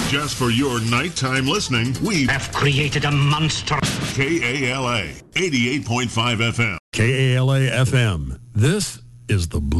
Just for your nighttime listening, we have created a monster. KALA 88.5 FM. KALA FM. This is the Blue.